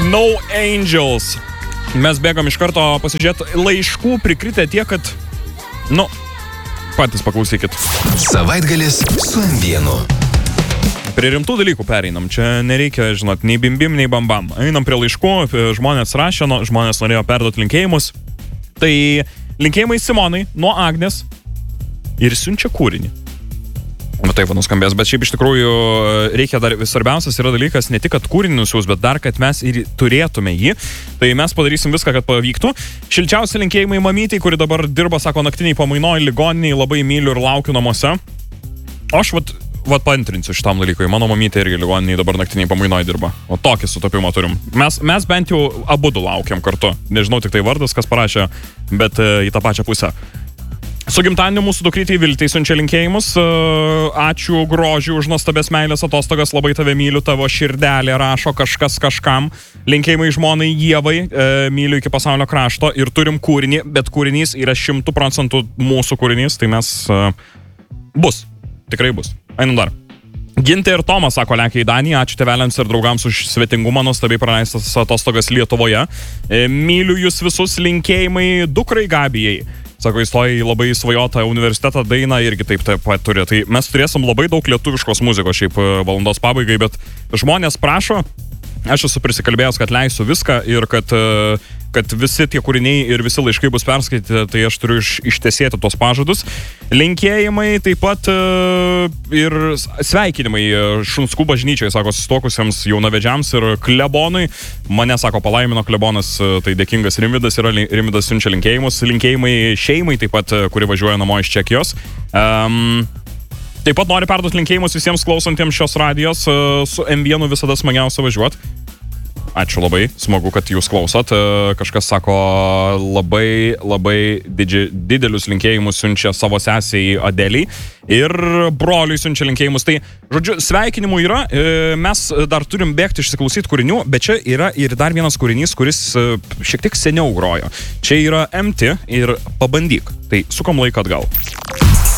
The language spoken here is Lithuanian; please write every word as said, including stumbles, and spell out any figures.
No Angels. Mes bėgam iš karto pasižiūrėti, laiškų prikritę tiek, kad, nu, patys paklausykit. Savaitgalis su M vienu. Prie rimtų dalykų pereinam. Čia nereikia, žinot, nei bimbim, nei bambam. Einam prie laiškų, žmonės rašė, no, žmonės norėjo perduoti linkėjimus. Tai linkėjimai Simonai nuo Agnės ir siunčia kūrinį. Bet taip nuskambės, bet šiaip iš tikrųjų reikia dar, svarbiausias yra dalykas ne tik, kad kūrinį nusiūs, bet dar, kad mes ir turėtume jį. Tai mes padarysim viską, kad pavyktų. Šilčiausi linkėjimai mamytei, kuri dabar dirba, sako, naktiniai pamainoj, ligoniniai, labai myliu ir laukiu namuose. O aš vat, vat paantrinsiu šitam dalykui. Mano mamytė irgi ligoniniai dabar naktiniai pamainoj dirba. O tokį sutapimą turim. Mes, mes bent jau abudu laukiam kartu. Nežinau tik tai vardas, kas parašė, bet e, į tą pačią pusę. Su gimtadieniu mūsų dukrytei Viltei siunčia linkėjimus. Ačiū grožiu už nuostabės meilės atostogas, labai tave myliu, tavo širdelė rašo kažkas kažkam. Linkėjimai žmonai Ievai, myliu iki pasaulio krašto ir turim kūrinį, bet kūrinys yra šimtų procentų mūsų kūrinys, tai mes bus, tikrai bus. Einam dar. Gintė ir Tomas, sako, lekia į Daniją, ačiū tėveliams ir draugams už svetingumą, nuostabiai praleistas atostogas Lietuvoje. Myliu jūs visus, linkėjimai dukrai Gabijai. Sako, įstoja į labai svajotą universitetą, dainą irgi taip taip pat turi. Tai mes turėsim labai daug lietuviškos muzikos šiaip valandos pabaigai, bet žmonės prašo, aš esu prisikalbėjęs, kad leisiu viską ir kad, kad visi tie kūriniai ir visi laiškai bus perskaityti, tai aš turiu iš, ištesėti tos pažadus. Linkėjimai taip pat ir sveikinimai Šunskų bažnyčioje, sako, susitokusiems jaunavedžiams ir klebonui. Mane, sako, palaimino klebonas, tai dėkingas Rimvydas, yra Rimvydas siunčia linkėjimus. Linkėjimai šeimai taip pat, kuri važiuoja namo iš Čekijos. Um, taip pat noriu perduoti linkėjimus visiems klausantiems šios radijos. Su M vienu visada smagiausia važiuoti. Ačiū labai, smagu, kad jūs klausot. Kažkas sako, labai, labai didži, didelius linkėjimus siunčia savo sesiai Adeliai ir broliui siunčia linkėjimus. Tai, žodžiu, sveikinimų yra, mes dar turim bėgti išsiklausyti kūrinių, bet čia yra ir dar vienas kūrinys, kuris šiek tiek seniau grojo. Čia yra M T ir Pabandyk. Tai sukam laiką atgal.